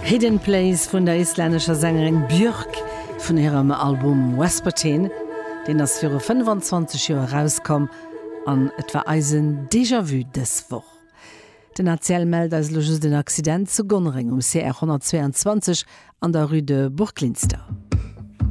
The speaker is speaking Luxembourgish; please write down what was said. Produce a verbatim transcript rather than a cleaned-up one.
Hidden Place vun der isländischer Sängerin Björk vun ihrem Album Vespertine, den as fir fünfundzwanzig Joer herauskom an etwa Eisen Déjà-vu deswoch. Den erzähl meldet als Logis den Accident zu Gonring um C R hundertzweiundzwanzig an der Rue de Burgklinster.